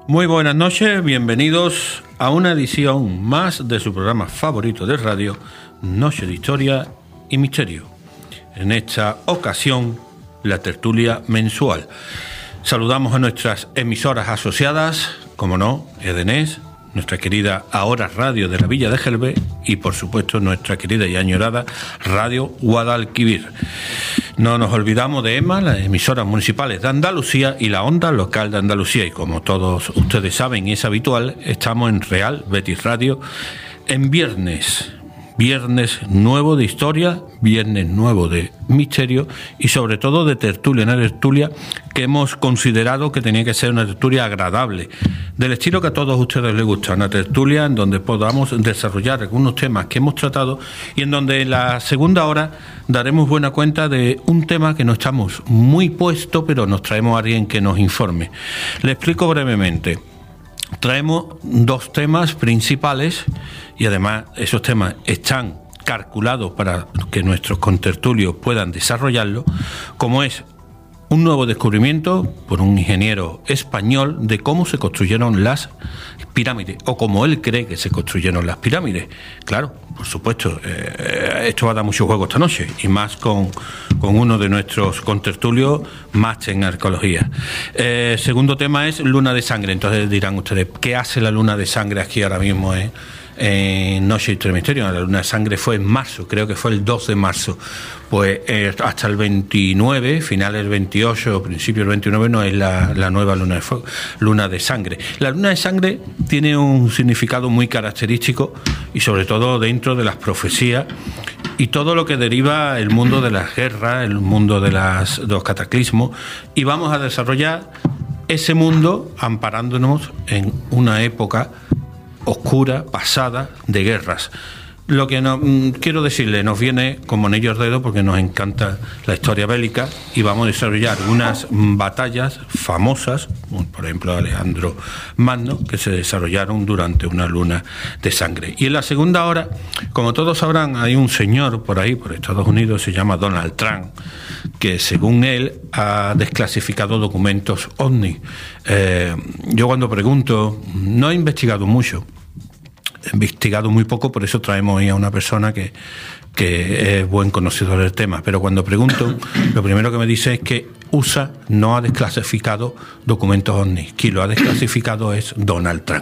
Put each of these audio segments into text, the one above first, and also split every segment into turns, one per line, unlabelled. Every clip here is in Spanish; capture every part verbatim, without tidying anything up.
Muy buenas noches, bienvenidos a una edición más de su programa favorito de radio, Noche de Historia y Misterio. En esta ocasión, la tertulia mensual. Saludamos a nuestras emisoras asociadas, como no, Edenés, nuestra querida Ahora Radio de la Villa de Gelbe y, por supuesto, nuestra querida y añorada Radio Guadalquivir. No nos olvidamos de EMA, las emisoras municipales de Andalucía y la onda local de Andalucía. Y como todos ustedes saben y es habitual, estamos en Real Betis Radio en viernes. Viernes nuevo de historia, viernes nuevo de misterio y sobre todo de tertulia, una tertulia que hemos considerado que tenía que ser una tertulia agradable, del estilo que a todos ustedes les gusta, una tertulia en donde podamos desarrollar algunos temas que hemos tratado y en donde en la segunda hora daremos buena cuenta de un tema que no estamos muy puesto, pero nos traemos a alguien que nos informe. Le explico brevemente. Traemos dos temas principales y además esos temas están calculados para que nuestros contertulios puedan desarrollarlo, como es un nuevo descubrimiento por un ingeniero español de cómo se construyeron las pirámides, o como él cree que se construyeron las pirámides. Claro, por supuesto, eh, esto va a dar mucho juego esta noche, y más con, con uno de nuestros contertulios, máster en arqueología. Eh, segundo tema es luna de sangre. Entonces dirán ustedes, ¿qué hace la luna de sangre aquí ahora mismo? Eh? En Noche de Historia y Misterio. La luna de sangre fue en marzo, creo que fue el dos de marzo. Pues eh, hasta el veintinueve, finales del veintiocho, principios del veintinueve, no es la, la nueva luna de, fuego, luna de sangre. La luna de sangre tiene un significado muy característico y sobre todo dentro de las profecías y todo lo que deriva el mundo de las guerras, el mundo de, las, de los cataclismos, y vamos a desarrollar ese mundo amparándonos en una época oscura, pasada, de guerras. Lo que no, quiero decirle, nos viene como anillo al dedo porque nos encanta la historia bélica y vamos a desarrollar unas batallas famosas, por ejemplo Alejandro Magno, que se desarrollaron durante una luna de sangre. Y en la segunda hora, como todos sabrán, hay un señor por ahí, por Estados Unidos, se llama Donald Trump, que según él ha desclasificado documentos ovni. Eh, yo cuando pregunto, no he investigado mucho, he investigado muy poco, por eso traemos ahí a una persona que, que es buen conocedor del tema, pero cuando pregunto, lo primero que me dice es que U S A no ha desclasificado documentos ovni, quien lo ha desclasificado es Donald Trump.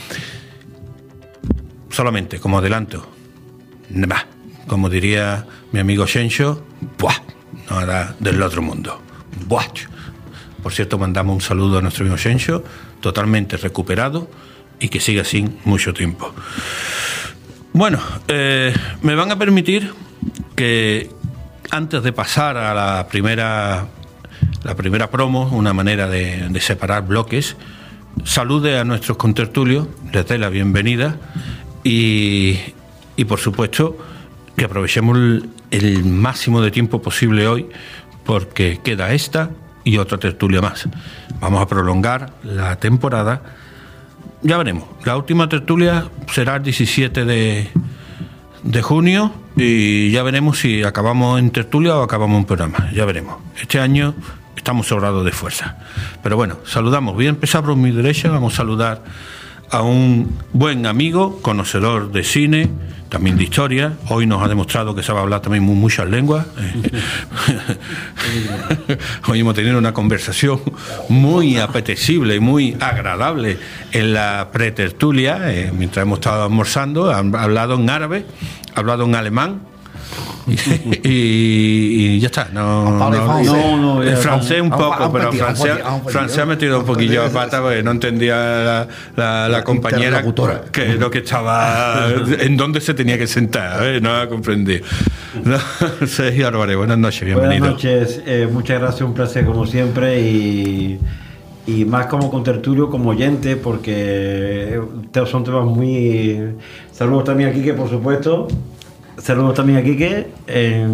Solamente como adelanto, bah, como diría mi amigo Shencho, ¡buah! No era del otro mundo. ¡Buah! Por cierto, mandamos un saludo a nuestro amigo Shencho, totalmente recuperado y que siga así mucho tiempo. Bueno, eh, me van a permitir que antes de pasar a la primera la primera promo, una manera de, de separar bloques, salude a nuestros contertulios, les dé la bienvenida y, y por supuesto que aprovechemos el, el máximo de tiempo posible hoy, porque queda esta y otra tertulia más. Vamos a prolongar la temporada. Ya veremos. La última tertulia será el diecisiete de junio y ya veremos si acabamos en tertulia o acabamos en programa. Ya veremos. Este año estamos sobrados de fuerza. Pero bueno, saludamos. Voy a empezar por mi derecha. Vamos a saludar a un buen amigo, conocedor de cine, también de historia. Hoy nos ha demostrado que sabe hablar también muy, muchas lenguas. Hoy hemos tenido una conversación muy apetecible y muy agradable en la pretertulia, eh, mientras hemos estado almorzando. Ha hablado en árabe, ha hablado en alemán y, y ya está. No, no, no, no, el francés un poco, pero francés, francés ha metido un poquillo de pata porque no entendía la, la, la compañera que lo que estaba, en dónde se tenía que sentar, ¿eh? No ha comprendido. No, Sergio Álvarez, buenas noches, bienvenido.
Buenas noches, eh, muchas gracias, un placer como siempre y, y más como contertulio, como oyente, porque son temas muy... Saludos también a Quique, por supuesto. Saludos también a Quique. Eh,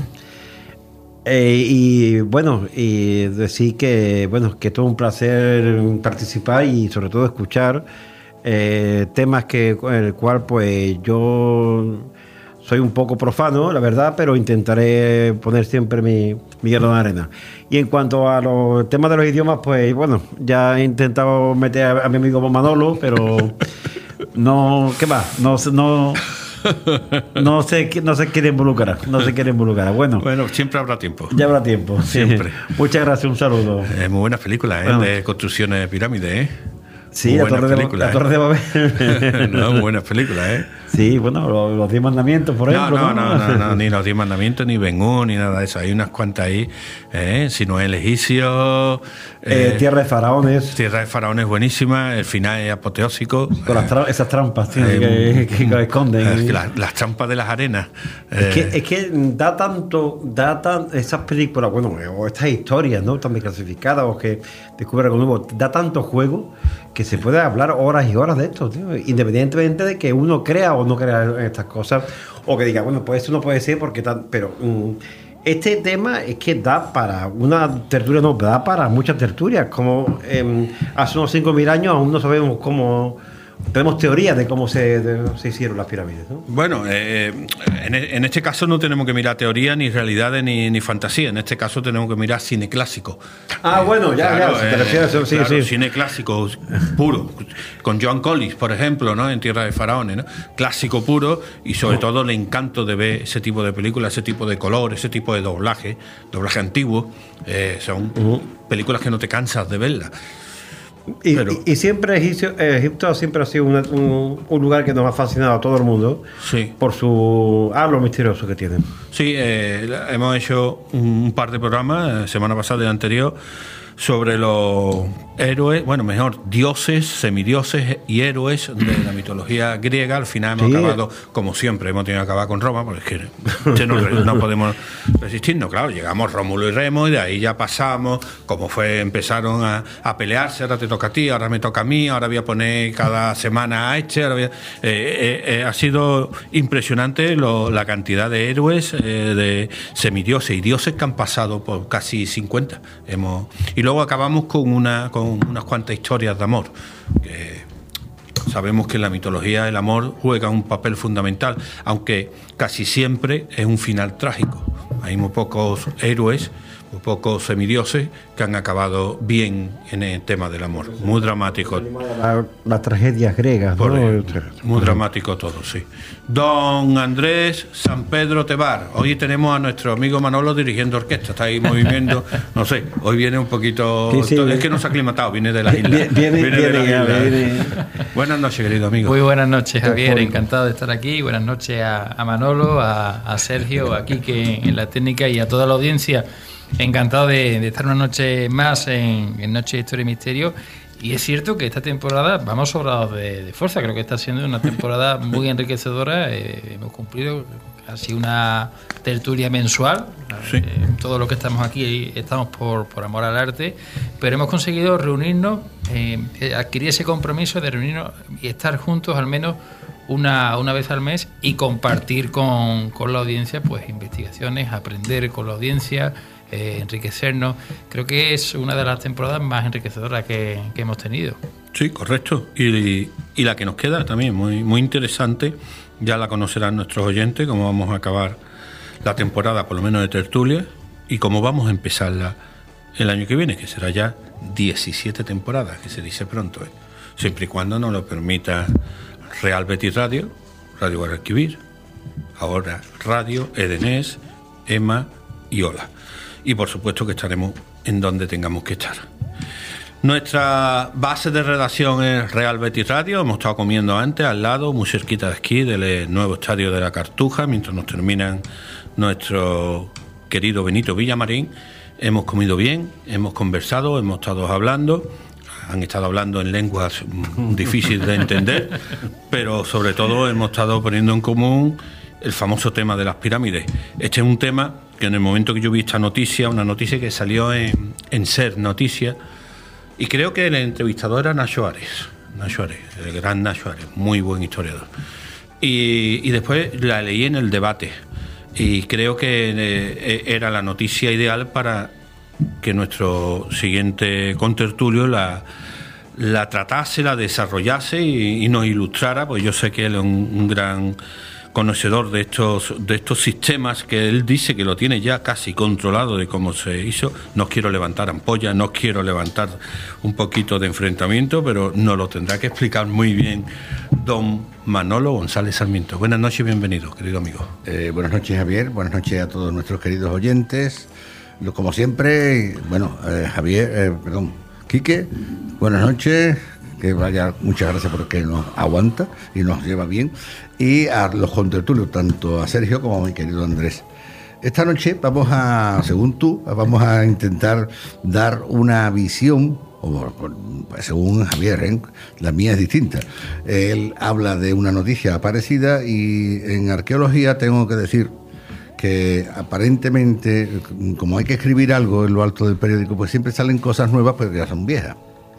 eh, y bueno, y decir que bueno, que todo un placer participar y sobre todo escuchar eh, temas que el cual pues yo soy un poco profano, la verdad, pero intentaré poner siempre mi, mi grano de arena. Y en cuanto a los temas de los idiomas, pues bueno, ya he intentado meter a, a mi amigo Manolo, pero no, ¿qué más? No, no, no sé, no se quiere involucrar, no se quiere involucrar. Bueno,
bueno, siempre habrá tiempo.
Ya habrá tiempo,
siempre.
Muchas gracias, un saludo.
Eh, muy buenas películas, ¿eh? Bueno. De construcciones de pirámides, ¿eh?
Sí, la torre, de, la Torre de Babel.
No, muy buenas películas, ¿eh?
Sí, bueno, los, los diez mandamientos, por ejemplo.
No, no, no, no, no, ni los diez mandamientos, ni Ben-Hur, ni nada de eso. Hay unas cuantas ahí, ¿eh? Si no es el egipcio.
Eh, eh, Tierra de Faraones.
Tierra de Faraones buenísima, el final es apoteósico.
Con las tra esas trampas, tío, eh, que, que, que esconden.
Es que la, las trampas de las arenas.
Es, eh. que, es que da tanto, da tan, esas películas, bueno, o estas historias, ¿no? Tan clasificadas, o que descubre algo nuevo, da tanto juego que se puede hablar horas y horas de esto, tío, independientemente de que uno crea o no crea en estas cosas, o que diga, bueno, pues eso no puede ser porque tan, pero um, este tema es que da para una tertulia, no, da para muchas tertulias, como eh, hace unos cinco mil años aún no sabemos cómo, tenemos teorías de cómo se, de, se hicieron las pirámides, ¿no?
Bueno, eh, en, en este caso no tenemos que mirar teoría, ni realidades, ni, ni fantasía. En este caso tenemos que mirar cine clásico.
Ah, eh, bueno, ya,
claro,
ya, si te refieres a eso, sí,
claro,
sí.
Cine clásico puro, con Joan Collins, por ejemplo, ¿no? En Tierra de Faraones, ¿no? Clásico puro, y sobre todo el encanto de ver ese tipo de películas, ese tipo de color, ese tipo de doblaje, doblaje antiguo. Eh, son uh-huh. películas que no te cansas de verlas.
Y, Pero, y, y siempre Egipto, Egipto siempre ha sido una, un, un lugar que nos ha fascinado a todo el mundo,
sí,
por su halo misterioso que tiene.
Sí, eh, hemos hecho un, un par de programas, semana pasada y anterior, sobre los héroes, bueno, mejor, dioses, semidioses y héroes de la mitología griega. Al final hemos sí. acabado, como siempre, hemos tenido que acabar con Roma, porque es que no, no podemos resistirnos. Claro, llegamos Rómulo y Remo y de ahí ya pasamos, como fue, empezaron a, a pelearse, ahora te toca a ti, ahora me toca a mí, ahora voy a poner cada semana a este, ahora voy a, eh, eh, eh, ha sido impresionante lo, la cantidad de héroes, eh, de semidioses y dioses que han pasado por casi cincuenta. Hemos, y luego acabamos con una con unas cuantas historias de amor, que sabemos que en la mitología el amor juega un papel fundamental, aunque casi siempre es un final trágico. Hay muy pocos héroes, muy pocos semidioses que han acabado bien en el tema del amor. Muy dramático.
Las la tragedias griegas, ¿no?
Muy dramático todo, sí. Don Andrés San Pedro Tebar, hoy tenemos a nuestro amigo Manolo dirigiendo orquesta, está ahí moviendo, no sé, hoy viene un poquito, sí, sí, es que no se ha aclimatado, viene de las islas.
Viene, viene, viene,
de
ya, viene.
Buenas noches, querido amigo.
Muy buenas noches, Javier, encantado de estar aquí. Buenas noches a, a Manolo, a, a Sergio, a Quique en la técnica y a toda la audiencia. Encantado de, de estar una noche más en, en Noche de Historia y Misterio. Y es cierto que esta temporada vamos sobrados de, de fuerza. Creo que está siendo una temporada muy enriquecedora. Eh, hemos cumplido casi una tertulia mensual.
Sí.
Eh, todo lo que estamos aquí estamos por, por amor al arte. Pero hemos conseguido reunirnos, eh, adquirir ese compromiso de reunirnos y estar juntos al menos una, una vez al mes y compartir con, con la audiencia pues investigaciones, aprender con la audiencia, Eh, enriquecernos. Creo que es una de las temporadas más enriquecedoras que, que hemos tenido.
Sí, correcto. Y, y la que nos queda también muy, muy interesante, ya la conocerán nuestros oyentes, cómo vamos a acabar la temporada, por lo menos de tertulia, y cómo vamos a empezarla el año que viene, que será ya diecisiete temporadas, que se dice pronto, ¿eh? Siempre y cuando nos lo permita Real Betis Radio, Radio Guadalquivir, ahora Radio, Edenés, Ema y Ola. Y por supuesto que estaremos en donde tengamos que estar. Nuestra base de redacción es Real Betis Radio. Hemos estado comiendo antes al lado, muy cerquita de aquí, del nuevo estadio de la Cartuja, mientras nos terminan nuestro querido Benito Villamarín. Hemos comido bien, hemos conversado, hemos estado hablando. Han estado hablando en lenguas difíciles de entender, pero sobre todo hemos estado poniendo en común el famoso tema de las pirámides. Este es un tema que en el momento que yo vi esta noticia, una noticia que salió en, en Ser Noticias, y creo que el entrevistador era Nacho Ares, Nacho Ares, el gran Nacho Ares, muy buen historiador. Y, y después la leí en el debate, y creo que eh, era la noticia ideal para que nuestro siguiente contertulio la, la tratase, la desarrollase y, y nos ilustrara, pues yo sé que él es un, un gran conocedor de estos de estos sistemas que él dice que lo tiene ya casi controlado de cómo se hizo. No quiero levantar ampollas, no quiero levantar un poquito de enfrentamiento, pero nos lo tendrá que explicar muy bien don Manolo González Sarmiento. Buenas noches y bienvenido, querido amigo.
Eh, buenas noches, Javier. Buenas noches a todos nuestros queridos oyentes. Como siempre, bueno, eh, Javier, eh, perdón, Quique, buenas noches. Que vaya, muchas gracias porque nos aguanta y nos lleva bien. Y a los contertulios, tanto a Sergio como a mi querido Andrés. Esta noche vamos a, según tú, vamos a intentar dar una visión, o según Javier, ¿eh? La mía es distinta. Él habla de una noticia parecida y en arqueología tengo que decir que aparentemente, como hay que escribir algo en lo alto del periódico, pues siempre salen cosas nuevas, pero que ya son viejas.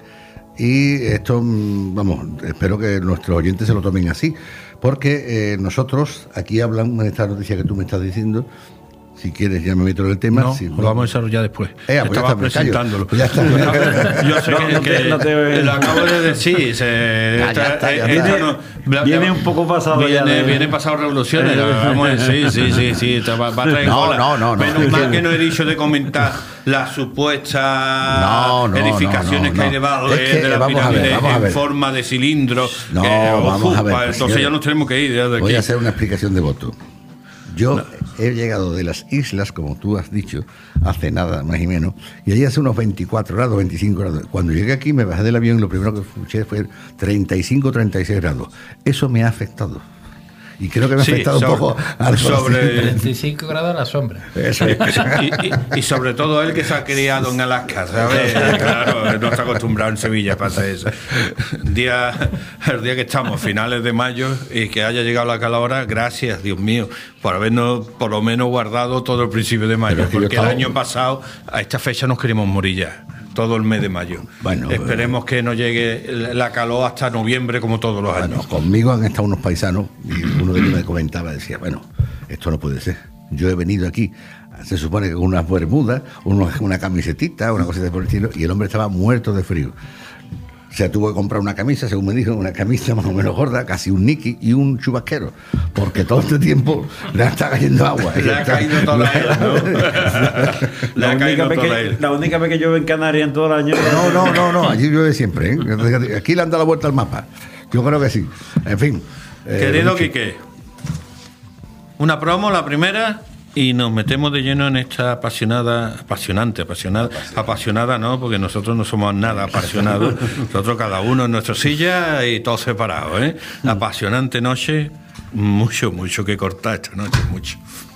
Y esto, vamos, espero que nuestros oyentes se lo tomen así, porque eh, nosotros, aquí hablan, en esta noticia que tú me estás diciendo, si quieres ya me meto en el tema.
No,
si,
lo vamos a desarrollar después.
Eh, pues
Estaba presentándolo.
Pues ya está.
Yo sé
no,
que,
no te,
que
no te...
lo acabo de decir. Se,
Ya,
esta,
ya está, ya
esta
está.
no, bla,
Viene
bla,
un poco pasado
viene,
ya de-
Viene pasado revoluciones. Vamos a decir, sí, sí, sí. Te va, va a traer
No,
cola.
no, no, no.
Menos mal que no he dicho de comentar las supuestas
No, no,
edificaciones
no, no,
que hay
no.
debajo
Es
de,
que
de la
vamos a ver,
pirámide
vamos a
en
ver.
forma de cilindro.
No,
que,
vamos a ver,
pa-
pues,
entonces
señores.
ya nos tenemos que ir ya de aquí.
Voy a hacer una explicación de voto. Yo he llegado de las islas, como tú has dicho, hace nada, más y menos, y allí hace unos veinticuatro grados, veinticinco grados. Cuando llegué aquí me bajé del avión y lo primero que escuché fue treinta y cinco, treinta y seis grados. Eso me ha afectado. Y creo que me ha
Sí,
afectado
sobre-
un poco al
sobre-
treinta y cinco grados a la sombra.
Eso.
y, y- y sobre todo él que se ha criado en Alaska, ¿sabes? Claro, no está acostumbrado en Sevilla, pasa eso. Día, el día que estamos, finales de mayo, y que haya llegado la calor, gracias, Dios mío, por habernos por lo menos guardado todo el principio de mayo,
Pero es que yo
porque el
estaba-
año pasado a esta fecha nos queríamos morir ya. Todo el mes de mayo.
Bueno,
Esperemos que no llegue la calor hasta noviembre como todos los años.
Bueno, conmigo han estado unos paisanos y uno de ellos me comentaba, decía, bueno, esto no puede ser. Yo he venido aquí, se supone que con unas bermudas, unos- una camisetita, una cosa de por el estilo, y el hombre estaba muerto de frío. O sea, tuvo que comprar una camisa, según me dijo, una camisa más o menos gorda, casi un Nicky y un chubasquero, porque todo este tiempo le está cayendo agua.
Le ha caído toda la él, ¿no? Le
La
ha
única,
caído
vez
toda
que,
él.
la única vez que llueve en Canarias en todo el año.
No, no, no, no, allí llueve siempre, ¿eh? Aquí le han dado la vuelta al mapa. Yo creo que sí. En fin. eh,
Querido
Luchi,
Quique, una promo, la primera, y nos metemos de lleno en esta apasionada, apasionante, apasionada, apasionada no, porque nosotros no somos nada apasionados, nosotros cada uno en nuestra silla y todos separados, ¿eh? Apasionante noche, mucho, mucho que cortar esta noche, mucho.